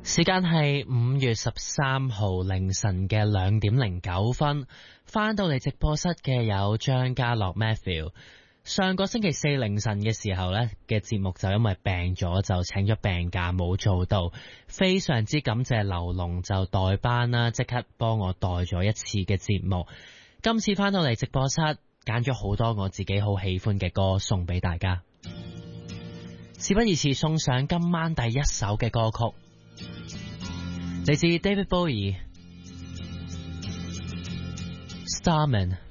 時間係5月13號凌晨嘅2:09，翻到嚟直播室嘅有張家樂 Matthew。上個星期四凌晨嘅時候呢嘅節目就因為病咗就請咗病假冇做到，非常之感謝劉龍就代班啦，即刻幫我代咗一次嘅節目。今次翻到嚟直播室揀咗好多我自己好喜歡嘅歌送俾大家，事不宜遲，送上今晚第一首嘅歌曲，嚟自 David Bowie，Starman。